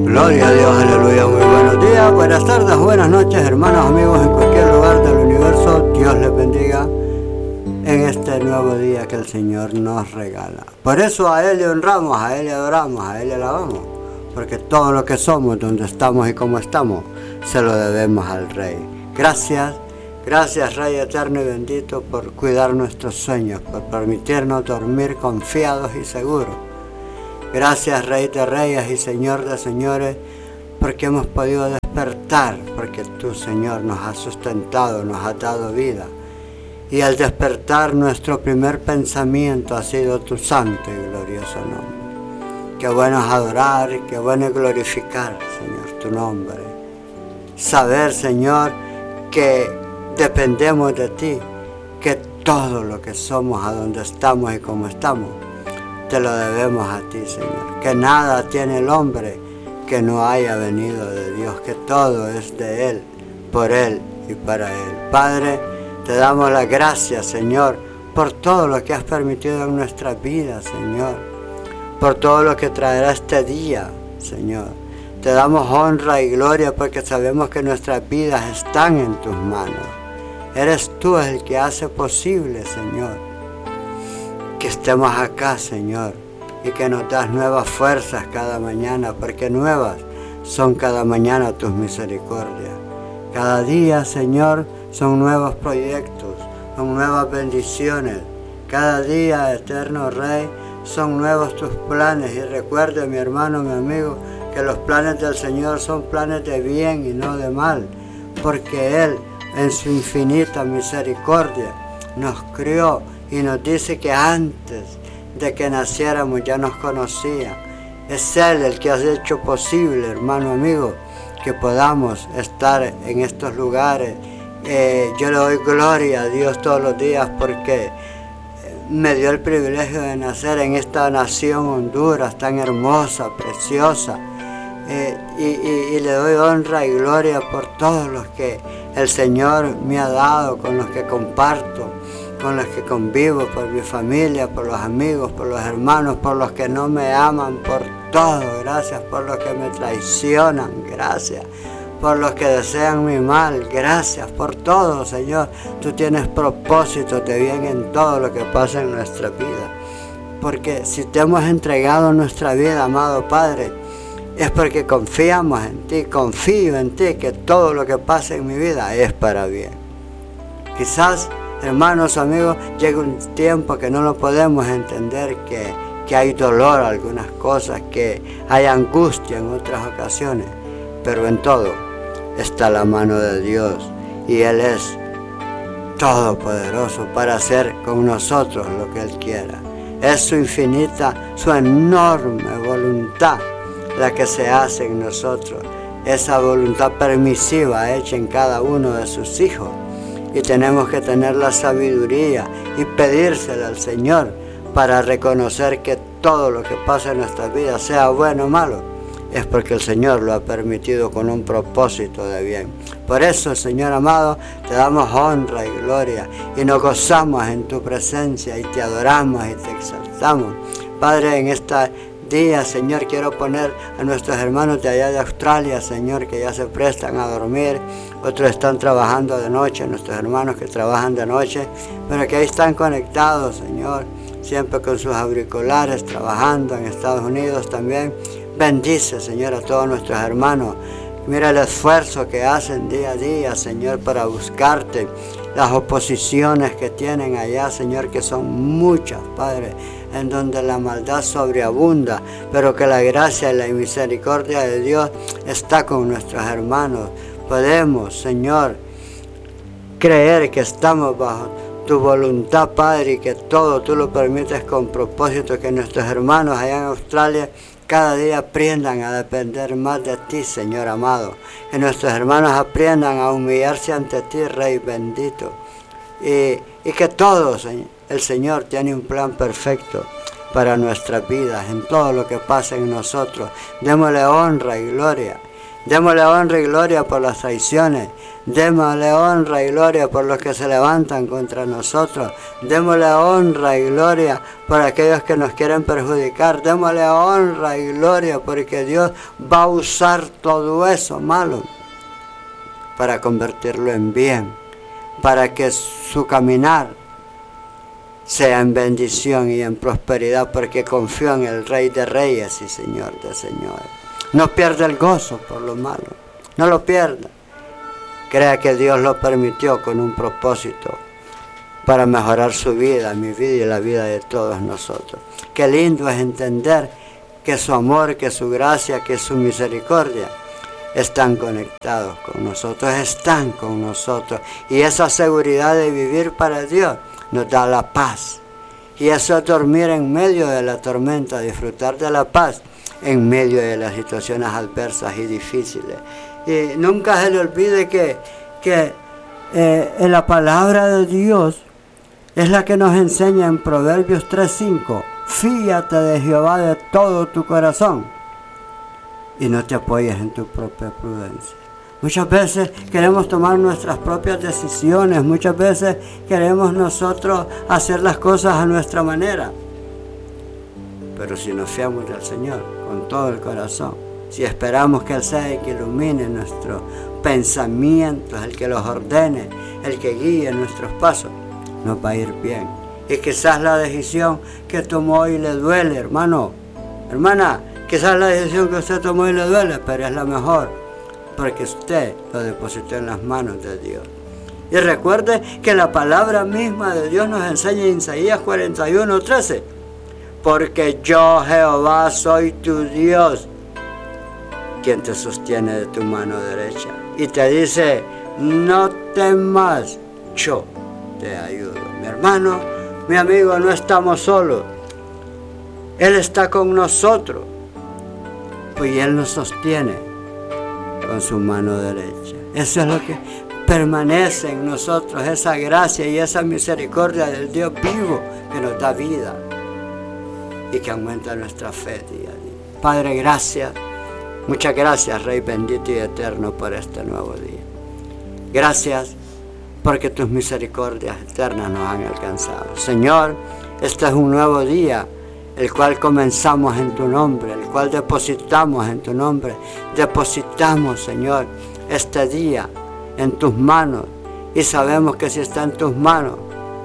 Gloria a Dios, aleluya, muy buenos días, buenas tardes, buenas noches, hermanos, amigos, en cualquier lugar del universo. Dios les bendiga en este nuevo día que el Señor nos regala. Por eso a Él le honramos, a Él le adoramos, a Él le alabamos, porque todo lo que somos, donde estamos y cómo estamos, se lo debemos al Rey. Gracias, gracias Rey eterno y bendito por cuidar nuestros sueños, por permitirnos dormir confiados y seguros. Gracias Rey de Reyes y Señor de Señores, porque hemos podido despertar, porque tú, Señor, nos has sustentado, nos has dado vida. Y al despertar nuestro primer pensamiento ha sido tu santo y glorioso nombre. Qué bueno es adorar, qué bueno es glorificar, Señor, tu nombre. Saber, Señor, que dependemos de ti, que todo lo que somos, a donde estamos y cómo estamos, te lo debemos a ti, Señor. Que nada tiene el hombre que no haya venido de Dios, que todo es de Él, por Él y para Él. Padre, te damos las gracias, Señor, por todo lo que has permitido en nuestras vidas, Señor, por todo lo que traerá este día, Señor. Te damos honra y gloria porque sabemos que nuestras vidas están en tus manos. Eres tú el que hace posible, Señor, que estemos acá, Señor, y que nos das nuevas fuerzas cada mañana, porque nuevas son cada mañana tus misericordias. Cada día, Señor, son nuevos proyectos, son nuevas bendiciones. Cada día, eterno Rey, son nuevos tus planes. Y recuerde, mi hermano, mi amigo, que los planes del Señor son planes de bien y no de mal, porque Él, en su infinita misericordia, nos crió y nos dice que antes de que naciéramos ya nos conocía. Es Él el que ha hecho posible, hermano amigo, que podamos estar en estos lugares. Yo le doy gloria a Dios todos los días porque me dio el privilegio de nacer en esta nación Honduras tan hermosa, preciosa. Y le doy honra y gloria por todos los que el Señor me ha dado, con los que comparto, con los que convivo, por mi familia, por los amigos, por los hermanos, por los que no me aman, por todo. Gracias por los que me traicionan, gracias por los que desean mi mal, gracias por todo, Señor. Tú tienes propósitos de bien en todo lo que pasa en nuestra vida, porque si te hemos entregado nuestra vida, amado Padre, es porque confiamos en ti, confío en ti, que todo lo que pasa en mi vida es para bien. Quizás, hermanos, amigos, llega un tiempo que no lo podemos entender, que hay dolor en algunas cosas, que hay angustia en otras ocasiones, pero en todo está la mano de Dios y Él es todopoderoso para hacer con nosotros lo que Él quiera. Es su infinita, su enorme voluntad la que se hace en nosotros, esa voluntad permisiva hecha en cada uno de sus hijos. Y tenemos que tener la sabiduría y pedírsela al Señor para reconocer que todo lo que pasa en nuestras vidas, sea bueno o malo, es porque el Señor lo ha permitido con un propósito de bien. Por eso, Señor amado, te damos honra y gloria y nos gozamos en tu presencia y te adoramos y te exaltamos. Padre, en esta día, Señor, quiero poner a nuestros hermanos de allá de Australia, Señor, que ya se prestan a dormir. Otros están trabajando de noche, nuestros hermanos que trabajan de noche, pero que ahí están conectados, Señor, siempre con sus auriculares, trabajando en Estados Unidos también. Bendice, Señor, a todos nuestros hermanos. Mira el esfuerzo que hacen día a día, Señor, para buscarte. Las oposiciones que tienen allá, Señor, que son muchas, Padre, en donde la maldad sobreabunda, pero que la gracia y la misericordia de Dios está con nuestros hermanos. Podemos, Señor, creer que estamos bajo tu voluntad, Padre, y que todo tú lo permites con propósito, que nuestros hermanos allá en Australia cada día aprendan a depender más de ti, Señor amado. Que nuestros hermanos aprendan a humillarse ante ti, Rey bendito. Y que todos, el Señor tiene un plan perfecto para nuestras vidas, en todo lo que pasa en nosotros. Démosle honra y gloria. Démosle honra y gloria por las traiciones. Démosle honra y gloria por los que se levantan contra nosotros. Démosle honra y gloria por aquellos que nos quieren perjudicar. Démosle honra y gloria porque Dios va a usar todo eso malo para convertirlo en bien, para que su caminar sea en bendición y en prosperidad, porque confío en el Rey de Reyes y Señor de Señores. No pierda el gozo por lo malo, no lo pierda. Crea que Dios lo permitió con un propósito para mejorar su vida, mi vida y la vida de todos nosotros. Qué lindo es entender que su amor, que su gracia, que su misericordia están conectados con nosotros, están con nosotros. Y esa seguridad de vivir para Dios nos da la paz. Y eso es dormir en medio de la tormenta, disfrutar de la paz en medio de las situaciones adversas y difíciles. Y nunca se le olvide que en la palabra de Dios es la que nos enseña en Proverbios 3:5. Fíate de Jehová de todo tu corazón y no te apoyes en tu propia prudencia. Muchas veces queremos tomar nuestras propias decisiones, muchas veces queremos nosotros hacer las cosas a nuestra manera. Pero si nos fiamos del Señor con todo el corazón, si esperamos que Él sea el que ilumine nuestros pensamientos, el que los ordene, el que guíe nuestros pasos, nos va a ir bien. Y quizás la decisión que tomó hoy le duele, hermano, hermana, quizás la decisión que usted tomó hoy le duele, pero es la mejor, porque usted lo depositó en las manos de Dios. Y recuerde que la palabra misma de Dios nos enseña en Isaías 41:13, porque yo, Jehová, soy tu Dios, quien te sostiene de tu mano derecha. Y te dice, no temas, yo te ayudo. Mi hermano, mi amigo, no estamos solos. Él está con nosotros. Pues Él nos sostiene con su mano derecha. Eso es lo que permanece en nosotros, esa gracia y esa misericordia del Dios vivo que nos da vida y que aumenta nuestra fe día a día. Padre, gracias. Muchas gracias, Rey bendito y eterno, por este nuevo día. Gracias porque tus misericordias eternas nos han alcanzado. Señor, este es un nuevo día, el cual comenzamos en tu nombre, el cual depositamos en tu nombre. Depositamos, Señor, este día en tus manos y sabemos que si está en tus manos,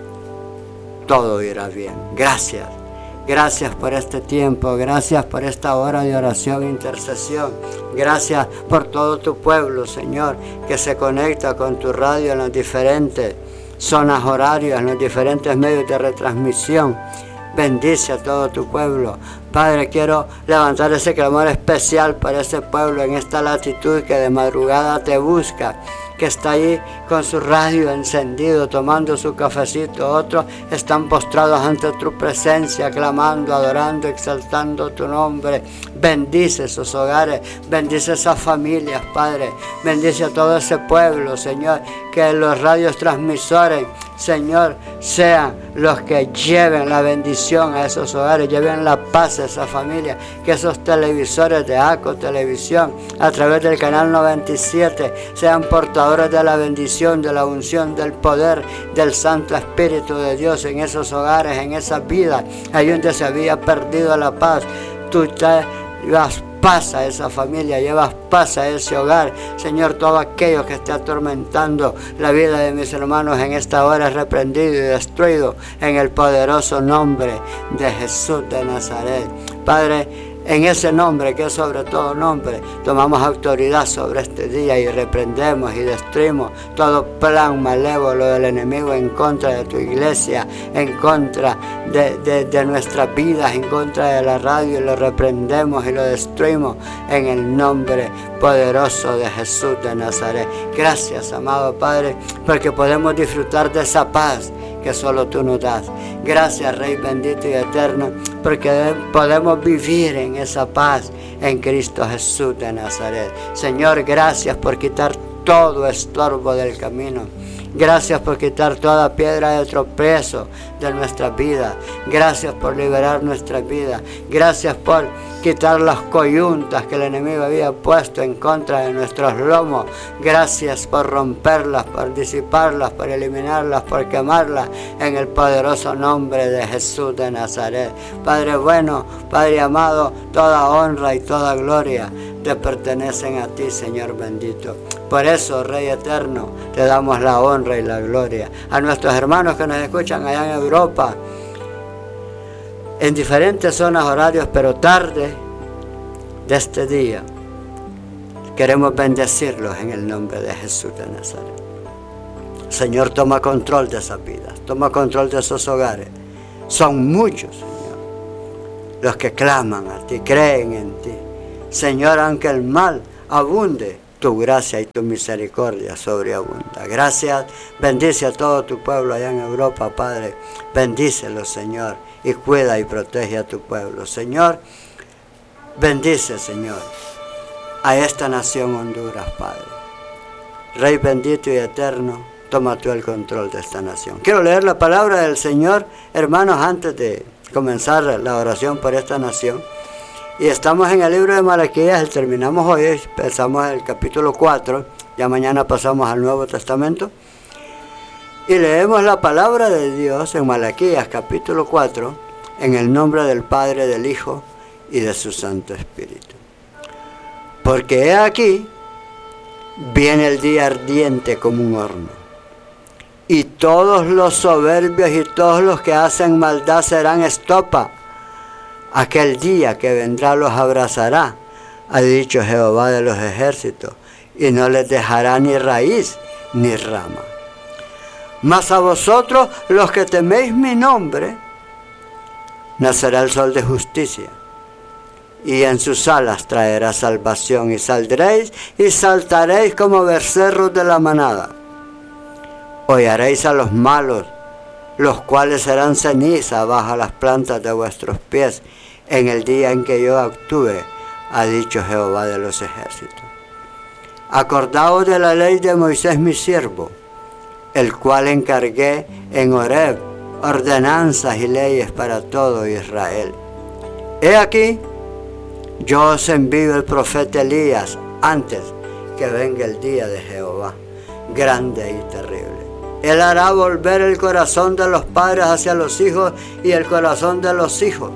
todo irá bien. Gracias. Gracias por este tiempo, gracias por esta hora de oración e intercesión. Gracias por todo tu pueblo, Señor, que se conecta con tu radio en las diferentes zonas horarias, en los diferentes medios de retransmisión. Bendice a todo tu pueblo. Padre, quiero levantar ese clamor especial para ese pueblo en esta latitud que de madrugada te busca, que está ahí con su radio encendido, tomando su cafecito. Otros están postrados ante tu presencia, clamando, adorando, exaltando tu nombre. Bendice esos hogares, bendice esas familias, Padre. Bendice a todo ese pueblo, Señor, que los radios transmisores, Señor, sean los que lleven la bendición a esos hogares, lleven la paz a esa familia, que esos televisores de ACO Televisión, a través del canal 97, sean portadores de la bendición, de la unción, del poder del Santo Espíritu de Dios en esos hogares, en esas vidas, ahí donde se había perdido la paz. Tú te llevas paz a esa familia, llevas paz a ese hogar. Señor, todo aquello que esté atormentando la vida de mis hermanos en esta hora es reprendido y destruido en el poderoso nombre de Jesús de Nazaret. Padre, en ese nombre que es sobre todo nombre, tomamos autoridad sobre este día y reprendemos y destruimos todo plan malévolo del enemigo en contra de tu iglesia, en contra de nuestras vidas, en contra de la radio, y lo reprendemos y lo destruimos en el nombre poderoso de Jesús de Nazaret. Gracias, amado Padre, porque podemos disfrutar de esa paz que solo tú nos das. Gracias, Rey bendito y eterno, porque podemos vivir en esa paz en Cristo Jesús de Nazaret. Señor, gracias por quitar todo estorbo del camino. Gracias por quitar toda piedra de tropiezo de nuestras vidas. Gracias por liberar nuestras vidas. Gracias por quitar las coyuntas que el enemigo había puesto en contra de nuestros lomos. Gracias por romperlas, por disiparlas, por eliminarlas, por quemarlas en el poderoso nombre de Jesús de Nazaret. Padre bueno, Padre amado, toda honra y toda gloria te pertenecen a ti, Señor bendito. Por eso, Rey eterno, te damos la honra y la gloria. A nuestros hermanos que nos escuchan allá en Europa, en diferentes zonas horarios, pero tarde de este día, queremos bendecirlos en el nombre de Jesús de Nazaret. Señor, toma control de esas vidas, toma control de esos hogares. Son muchos, Señor, los que claman a ti, creen en ti. Señor, aunque el mal abunde, tu gracia y tu misericordia sobreabunda. Gracias, bendice a todo tu pueblo allá en Europa, Padre. Bendícelo, Señor, y cuida y protege a tu pueblo. Señor, bendice, Señor, a esta nación Honduras, Padre. Rey bendito y eterno, toma tú el control de esta nación. Quiero leer la palabra del Señor, hermanos, antes de comenzar la oración por esta nación. Y estamos en el libro de Malaquías, terminamos hoy, empezamos el capítulo 4, ya mañana pasamos al Nuevo Testamento. Y leemos la palabra de Dios en Malaquías capítulo 4, en el nombre del Padre, del Hijo y de su Santo Espíritu. Porque he aquí, viene el día ardiente como un horno, y todos los soberbios y todos los que hacen maldad serán estopa. Aquel día que vendrá los abrazará, ha dicho Jehová de los ejércitos, y no les dejará ni raíz ni rama. Mas a vosotros, los que teméis mi nombre, nacerá el sol de justicia, y en sus alas traerá salvación, y saldréis y saltaréis como becerros de la manada. Hollaréis a los malos, los cuales serán ceniza bajo las plantas de vuestros pies, en el día en que yo actúe, ha dicho Jehová de los ejércitos. Acordaos de la ley de Moisés mi siervo, el cual encargué en Horeb ordenanzas y leyes para todo Israel. He aquí, yo os envío el profeta Elías antes que venga el día de Jehová, grande y terrible. Él hará volver el corazón de los padres hacia los hijos y el corazón de los hijos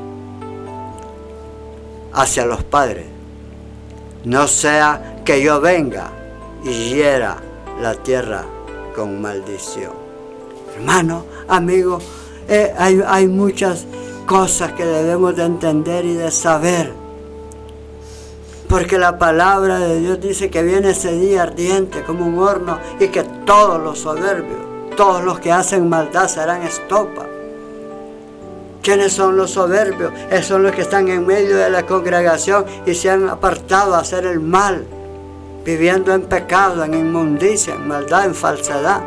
hacia los padres. No sea que yo venga y hiera la tierra con maldición. Hermano, amigo, hay muchas cosas que debemos de entender y de saber. Porque la palabra de Dios dice que viene ese día ardiente como un horno y que todos los soberbios, todos los que hacen maldad serán estopa. ¿Quiénes son los soberbios? Esos son los que están en medio de la congregación y se han apartado a hacer el mal, viviendo en pecado, en inmundicia, en maldad, en falsedad.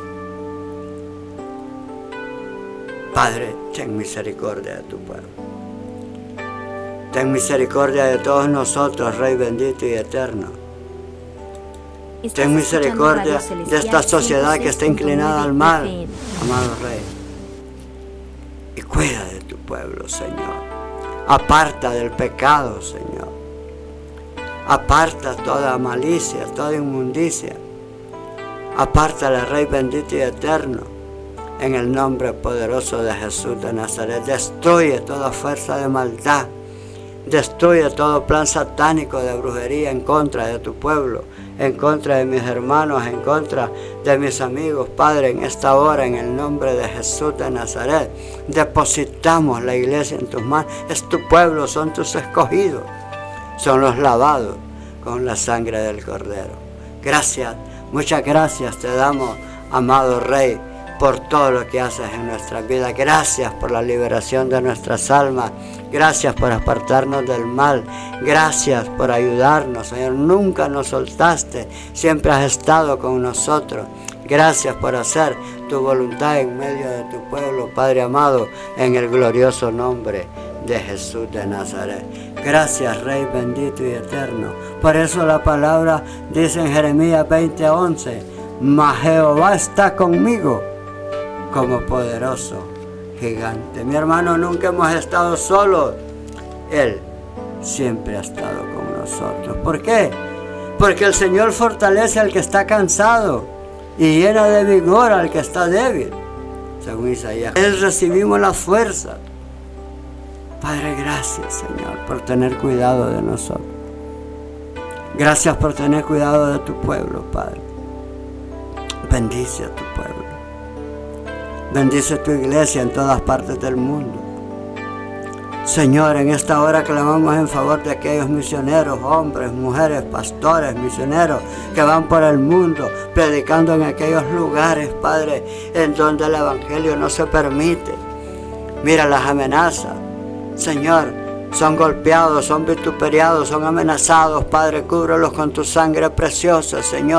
Padre, ten misericordia de tu pueblo. Ten misericordia de todos nosotros, Rey bendito y eterno. Ten misericordia de esta sociedad que está inclinada al mal, amado Rey. Y cuida de tu pueblo, Señor. Aparta del pecado, Señor. Aparta toda malicia, toda inmundicia. Apártala, Rey bendito y eterno. En el nombre poderoso de Jesús de Nazaret. Destruye toda fuerza de maldad. Destruye todo plan satánico de brujería en contra de tu pueblo, en contra de mis hermanos, en contra de mis amigos. Padre, en esta hora, en el nombre de Jesús de Nazaret, depositamos la iglesia en tus manos. Es tu pueblo, son tus escogidos, son los lavados con la sangre del Cordero. Gracias, muchas gracias te damos, amado Rey, por todo lo que haces en nuestras vidas. Gracias por la liberación de nuestras almas. Gracias por apartarnos del mal. Gracias por ayudarnos, Señor. Nunca nos soltaste. Siempre has estado con nosotros. Gracias por hacer tu voluntad en medio de tu pueblo, Padre amado, en el glorioso nombre de Jesús de Nazaret. Gracias, Rey bendito y eterno. Por eso la palabra dice en Jeremías 20:11, mas Jehová está conmigo como poderoso gigante. Mi hermano, nunca hemos estado solos. Él siempre ha estado con nosotros. ¿Por qué? Porque el Señor fortalece al que está cansado y llena de vigor al que está débil, según Isaías. Él recibimos la fuerza. Padre, gracias, Señor, por tener cuidado de nosotros. Gracias por tener cuidado de tu pueblo, Padre. Bendice a tu pueblo. Bendice tu iglesia en todas partes del mundo. Señor, en esta hora clamamos en favor de aquellos misioneros, hombres, mujeres, pastores, misioneros que van por el mundo predicando en aquellos lugares, Padre, en donde el evangelio no se permite. Mira las amenazas, Señor, son golpeados, son vituperiados, son amenazados, Padre, cúbrelos con tu sangre preciosa, Señor.